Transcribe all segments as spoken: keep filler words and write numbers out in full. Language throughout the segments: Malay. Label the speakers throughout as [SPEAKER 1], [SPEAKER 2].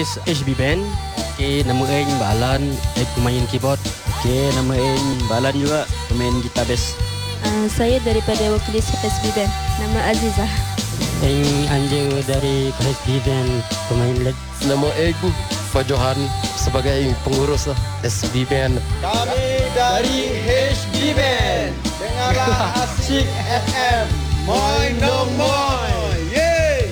[SPEAKER 1] H B Band. Okay, nama Aing Balan, Aing pemain keyboard.
[SPEAKER 2] Okay, nama Aing Balan juga, pemain gitar bass.
[SPEAKER 3] Uh, saya daripada vokalis H B Band, nama Azizah.
[SPEAKER 1] Aing Anja dari H B Band, pemain lead.
[SPEAKER 4] Nama Aing Fajohan sebagai pengurus S B Band.
[SPEAKER 5] Kami dari H B Band. Dengarlah Asyik F M. Moin dong moin. Yeay.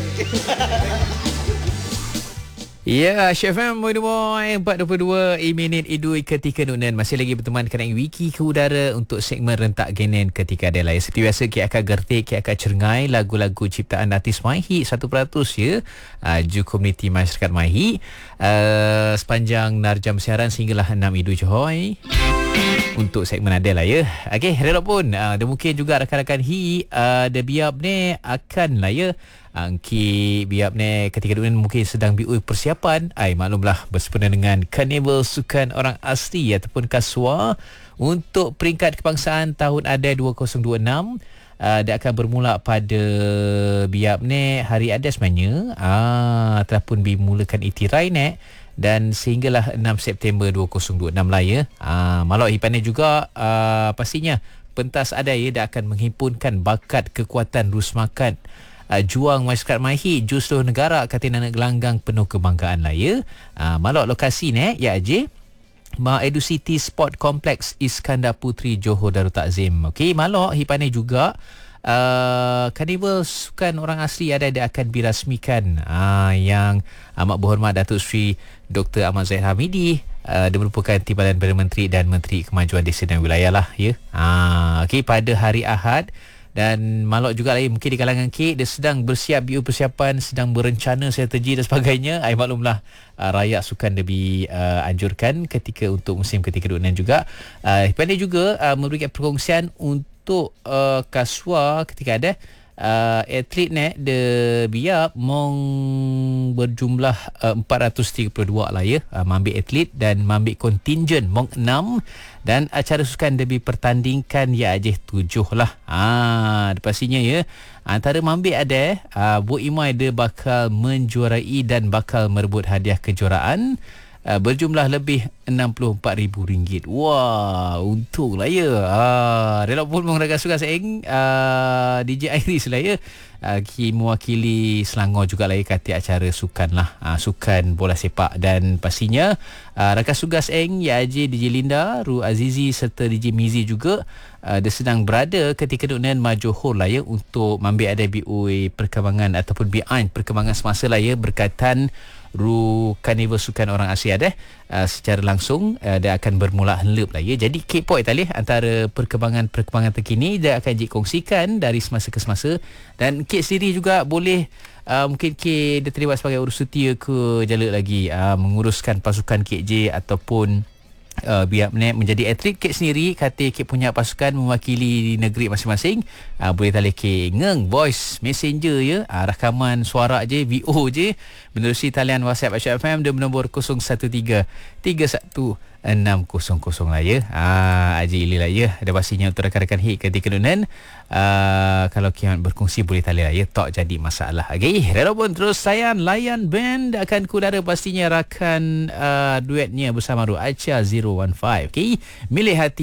[SPEAKER 6] Ya, Chef M, Moin Moin, empat dua puluh dua minit idui ketika nunan. Masih lagi berteman dengan Wiki ke udara untuk segmen rentak genen ketika ada lah. Seperti biasa, kita akan gertik, kita akan cengai lagu-lagu ciptaan artis MyHit satu peratus ya. Uh, Ju komuniti masyarakat MyHit. Uh, sepanjang narjam siaran sehinggalah enam idui Johor. Untuk segmen ada lah ya. Okey, relok pun. Uh, dan mungkin juga rakan-rakan Hi, uh, dia biar ni akan lah ya. Angki biap ni ketika dunia mungkin sedang biui persiapan. Ai maklumlah bersempena dengan Karnival Sukan Orang Asli ataupun Kaswa untuk peringkat kebangsaan tahun ada dua ribu dua puluh enam. Uh, dia akan bermula pada biap ni hari ada sebenarnya. Ah, telah pun dimulakan itirai ni dan sehinggalah enam September dua ribu dua puluh enam lah ya. Ah, malak hipan ni juga uh, pastinya pentas ada ya, dia akan menghimpunkan bakat kekuatan rusmakan Uh, juang masyarakat MyHit jus seluruh negara katin anak gelanggang penuh kebanggaan lah ya. Uh, malak lokasi ni ya Ajay Ma Edu City Sport Complex Iskandar Putri Johor Darul Takzim. Okey, malak hipan ni juga uh, Karnival Sukan Orang Asli ada dia akan dirasmikan uh, yang amat berhormat Datuk Seri Doktor Ahmad Zahid Hamidi. Uh, dia merupakan Timbalan Perdana Menteri dan Menteri Kemajuan Desa dan Wilayah lah ya. Uh, Okey, pada hari Ahad. Dan malak juga lagi mungkin di kalangan K dia sedang bersiap biu persiapan, sedang berencana strategi dan sebagainya. Ai maklumlah uh, rakyat sukan lebih uh, anjurkan ketika untuk musim ketika dunia juga. Uh, pandai juga uh, memberikan perkongsian untuk uh, Kaswa ketika ada uh, atlet ni de biap mong berjumlah uh, empat ratus tiga puluh dua lah ya. Uh, mambik atlet dan mambik kontinjen mong enam. Dan acara sukan lebih pertandingkan ya aja tujuh lah. Ah, pastinya ya. Antara mambik ada uh, Bu Imai dia bakal menjuarai dan bakal merebut hadiah kejuaraan uh, berjumlah lebih enam puluh empat ribu ringgit. Wah, untung lah ya. Ah, relak pun mengerakan sukan saya uh, D J Iris lah ya. Uh, ki mewakili Selangor juga lah ya kata acara sukan lah, uh, sukan bola sepak. Dan pastinya uh, rakan sugas Eng ya Aj D J Linda, Ru Azizi serta D J Mizi juga uh, dia sedang berada ketika dunia Johor lah ya untuk mengambil ada B O A perkembangan ataupun behind perkembangan semasa lah ya berkaitan Ru Karnival Sukan Orang Asli ada uh, secara langsung uh, dia akan bermula henlep lah ya. Jadi key point tadi antara perkembangan-perkembangan terkini dia akan dikongsikan dari semasa ke semasa. Dan Kek sendiri juga boleh uh, mungkin Kek dia terlibat sebagai urus setia ke jala lagi uh, menguruskan pasukan Kek J ataupun Uh, biar menjadi atlet. Kek sendiri kata Kek punya pasukan mewakili negeri masing-masing. uh, Boleh tali Kek ngeng voice messenger ya, uh, rakaman suara je, V O je menerusi talian WhatsApp Asyik F M dia nombor kosong satu tiga tiga satu enam kosong kosong lah ya. Ah, Haji Ili lah ya. Ada pastinya untuk rakan-rakan hit ketika nunan. Uh, kalau kiamat berkongsi boleh tali lah ya, tak jadi masalah. Okay, rela pun terus sayang layan band akan kudara pastinya rakan uh, duetnya bersama Ru Acha zero one five. Okay, milih hati